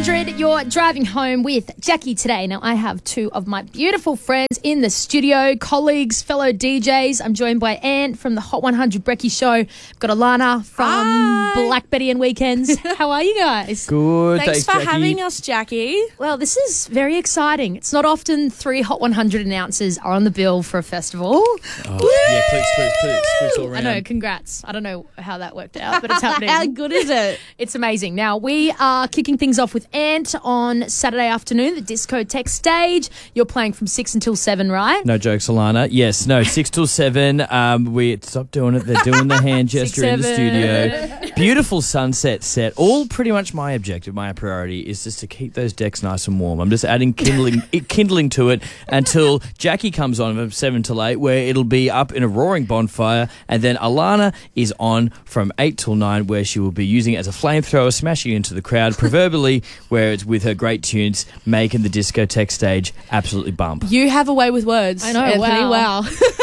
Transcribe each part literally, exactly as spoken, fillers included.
hundred, you're driving home with Jackie today. Now, I have two of my beautiful friends in the studio, colleagues, fellow D Js. I'm joined by Anne from the Hot one hundred Brekkie Show. I've got Alana from Hi. Black Betty and Weekends. How are you guys? Good. Thanks, Thanks, for Jackie. having us, Jackie. Well, this is very exciting. It's not often three Hot one hundred announcers are on the bill for a festival. Oh, yeah, please, please, please, please all I around. know, congrats. I don't know how that worked out, but it's happening. How good is it? It's amazing. Now, we are kicking things off with Ant on Saturday afternoon, the Discotheque stage. You're playing from six until seven, right? No jokes, Alana. Yes, no, six till seven. Um, we stop doing it. They're doing the hand gesture Six, in the seven. studio. Beautiful sunset set. All pretty much my objective, my priority is just to keep those decks nice and warm. I'm just adding kindling, kindling to it until Jackie comes on from seven till eight, where it'll be up in a roaring bonfire, and then Alana is on from eight till nine, where she will be using it as a flamethrower, smashing into the crowd, proverbially where it's with her great tunes, making the discotheque stage absolutely bump. You have a way with words. I know, Anthony. wow. Wow.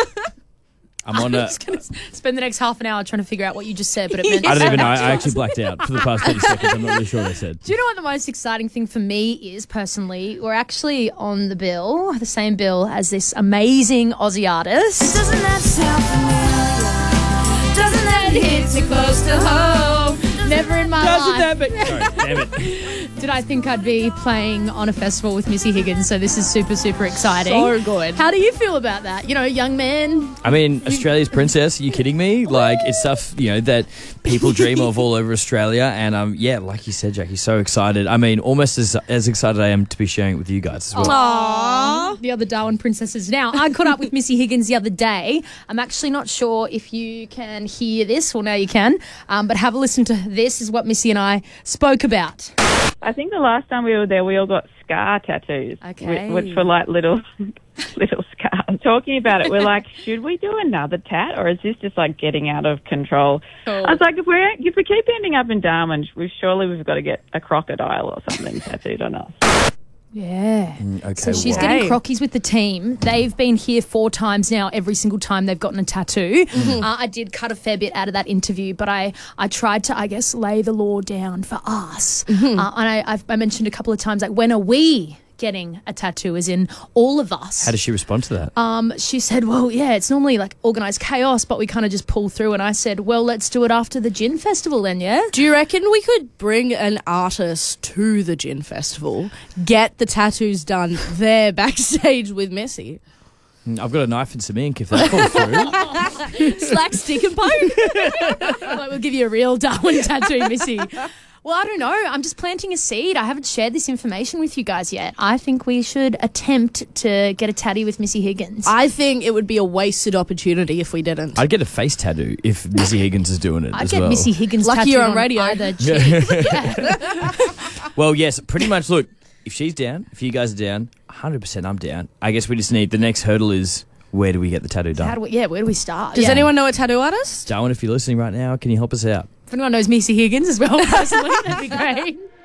I'm on I'm a... just going to spend the next half an hour trying to figure out what you just said, but it meant I don't even know. I actually blacked out for the past thirty seconds. I'm not really sure what I said. Do you know what the most exciting thing for me is, personally? We're actually on the bill, the same bill as this amazing Aussie artist. Doesn't that sound familiar? Doesn't that hit too close to home? Never in my Doesn't life that be... Sorry, damn it. did I think I'd be playing on a festival with Missy Higgins, so this is super, super exciting. So good. How do you feel about that? You know, young man. I mean, Australia's princess, are you kidding me? Like, it's stuff, you know, that people dream of all over Australia. And, um, yeah, like you said, Jackie, so excited. I mean, almost as as excited I am to be sharing it with you guys as well. Aww. The other Darwin princesses. Now, I caught up with Missy Higgins the other day. I'm actually not sure if you can hear this. Well, now you can. Um, but have a listen to this, is what Missy and I spoke about. I think the last time we were there, we all got scar tattoos, Okay. whi- which were like little, little scars. Talking about it, we're like, should we do another tat, or is this just like getting out of control? Cool. I was like, if we if we keep ending up in Darwin, we surely we've got to get a crocodile or something tattooed on us. Yeah. Okay, So she's wow. getting crockies with the team. They've been here four times now. Every single time they've gotten a tattoo. Uh, I did cut a fair bit out of that interview, but I, I tried to, I guess, lay the law down for us. Uh, and I, I've, I mentioned a couple of times, like, when are we getting a tattoo, as in all of us? How does she respond to that? Um, she said, well, yeah, it's normally like organised chaos, but we kind of just pull through. And I said, well, let's do it after the Gin Festival then, yeah? Do you reckon we could bring an artist to the Gin Festival, get the tattoos done there backstage with Missy? I've got a knife and some ink if that falls through. Slack, stick and poke. Like, we'll give you a real Darwin tattoo, Missy. Well, I don't know. I'm just planting a seed. I haven't shared this information with you guys yet. I think we should attempt to get a tatty with Missy Higgins. I think it would be a wasted opportunity if we didn't. I'd get a face tattoo if Missy Higgins is doing it I'd as get well. Missy Higgins Lucky tattooed you're on on radio. either cheek. Well, yes, pretty much. Look, if she's down, if you guys are down, one hundred percent I'm down. I guess we just need, the next hurdle is, where do we get the tattoo done? How do we, yeah, where do we start? Does Yeah. anyone know a tattoo artist? Darwin, if you're listening right now, can you help us out? If anyone knows Missy Higgins as well, personally, that'd be great.